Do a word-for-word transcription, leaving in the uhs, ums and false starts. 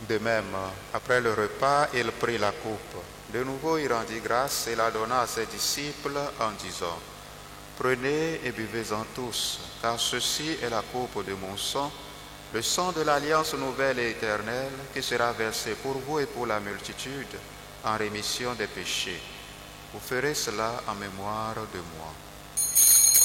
De même, après le repas, il prit la coupe. De nouveau, il rendit grâce et la donna à ses disciples en disant, « Prenez et buvez-en tous, car ceci est la coupe de mon sang, le sang de l'alliance nouvelle et éternelle qui sera versé pour vous et pour la multitude en rémission des péchés. Vous ferez cela en mémoire de moi. »